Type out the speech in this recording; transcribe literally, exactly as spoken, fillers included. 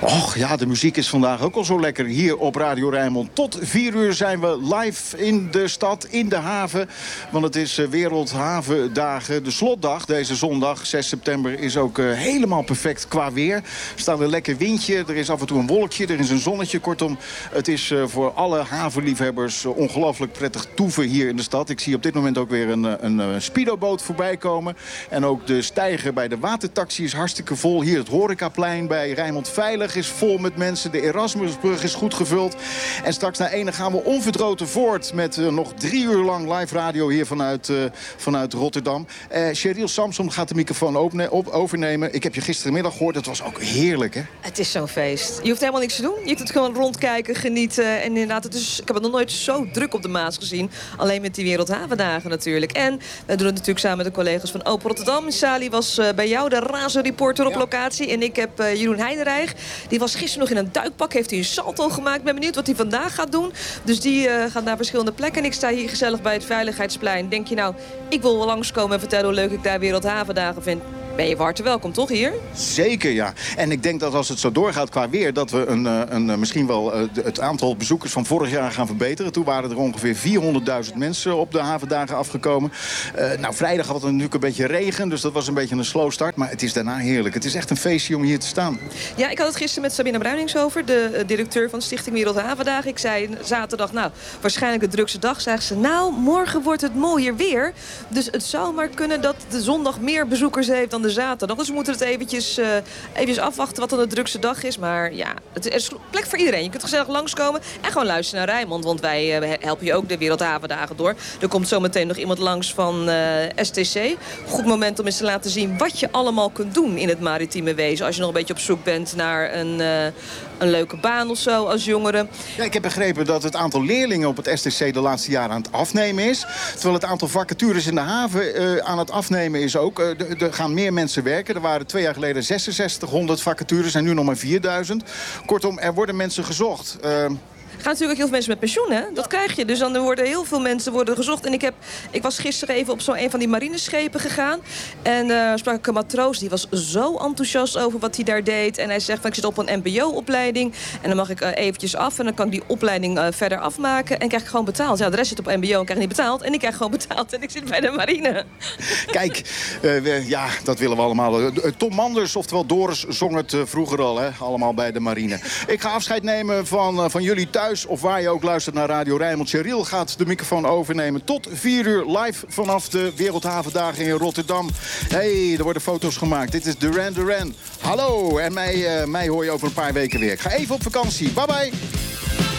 Och ja, de muziek is vandaag ook al zo lekker hier op Radio Rijnmond. Tot vier uur zijn we live in de stad, in de haven. Want het is Wereldhavendagen. De slotdag deze zondag, zes september, is ook uh, helemaal perfect qua weer. Er staat een lekker windje, er is af en toe een wolkje, er is een zonnetje. Kortom, het is uh, voor alle havenliefhebbers uh, ongelooflijk prettig toeven hier in de stad. Ik zie op dit moment ook weer een, een, een speedoboot voorbij komen. En ook de steiger bij de watertaxi is hartstikke vol. Hier het horecaplein bij Rijnmond Veilig is vol met mensen. De Erasmusbrug is goed gevuld. En straks na ene gaan we onverdroten voort met uh, nog drie uur lang live radio hier vanuit, uh, vanuit Rotterdam. Uh, Cheryl Samson gaat de microfoon opne- op, overnemen. Ik heb je gisterenmiddag gehoord. Dat was ook heerlijk, hè? Het is zo'n feest. Je hoeft helemaal niks te doen. Je kunt het gewoon rondkijken, genieten. En inderdaad, het is, ik heb het nog nooit zo druk op de Maas gezien. Alleen met die Wereldhavendagen natuurlijk. En we doen het natuurlijk samen met de collega's van Open Rotterdam. Sally was uh, bij jou de razenreporter op ja. locatie. En ik heb uh, Jeroen Heidenreich. Die was gisteren nog in een duikpak. Heeft hij een salto gemaakt. Ik ben benieuwd wat hij vandaag gaat doen. Dus die uh, gaat naar verschillende plekken. En ik sta hier gezellig bij het Veiligheidsplein. Denk je nou, ik wil wel langskomen en vertellen hoe leuk ik daar Wereldhavendagen vind. Ben je van harte welkom, toch, hier? Zeker, ja. En ik denk dat als het zo doorgaat qua weer... dat we een, een, misschien wel het aantal bezoekers van vorig jaar gaan verbeteren. Toen waren er ongeveer vierhonderdduizend mensen op de havendagen afgekomen. Uh, nou, vrijdag had het natuurlijk een beetje regen, dus dat was een beetje een slow start. Maar het is daarna heerlijk. Het is echt een feestje om hier te staan. Ja, ik had het gisteren met Sabine Bruinings over, de directeur van Stichting Wereldhavendagen. Ik zei zaterdag, nou, waarschijnlijk de drukste dag. Zei ze, nou, morgen wordt het mooier weer. Dus het zou maar kunnen dat de zondag meer bezoekers heeft dan de zaterdag. Dus we moeten het eventjes, uh, eventjes afwachten wat dan de drukste dag is. Maar ja, het is plek voor iedereen. Je kunt gezellig langskomen en gewoon luisteren naar Rijnmond. Want wij uh, helpen je ook de Wereldhavendagen door. Er komt zo meteen nog iemand langs van uh, S T C. Goed moment om eens te laten zien wat je allemaal kunt doen in het maritieme wezen. Als je nog een beetje op zoek bent naar een, uh, een leuke baan of zo als jongere. Ja, ik heb begrepen dat het aantal leerlingen op het S T C de laatste jaren aan het afnemen is. Terwijl het aantal vacatures in de haven uh, aan het afnemen is ook. Uh, er gaan meer mensen werken. Er waren twee jaar geleden zesenzestighonderd vacatures en nu nog maar vierduizend. Kortom, er worden mensen gezocht. Uh, Er gaan natuurlijk ook heel veel mensen met pensioen, hè? Dat krijg je. Dus dan worden heel veel mensen worden gezocht. En ik, heb, ik was gisteren even op zo'n een van die marineschepen gegaan. En uh, sprak ik een matroos. Die was zo enthousiast over wat hij daar deed. En hij zegt, van, ik zit op een M B O-opleiding. En dan mag ik uh, eventjes af. En dan kan ik die opleiding uh, verder afmaken. En krijg ik gewoon betaald. Ja, de rest zit op M B O en krijg niet betaald. En ik krijg gewoon betaald. En ik zit bij de marine. Kijk, uh, we, ja, dat willen we allemaal. Uh, Tom Manders, oftewel Doris, zong het uh, vroeger al. Hè? Allemaal bij de marine. Ik ga afscheid nemen van, uh, van jullie thuis. Of waar je ook luistert naar Radio Rijnmond. Cheryl gaat de microfoon overnemen. Tot vier uur live vanaf de Wereldhavendagen in Rotterdam. Hey, er worden foto's gemaakt. Dit is Duran Duran. Hallo, en mij, uh, mij hoor je over een paar weken weer. Ik ga even op vakantie. Bye bye.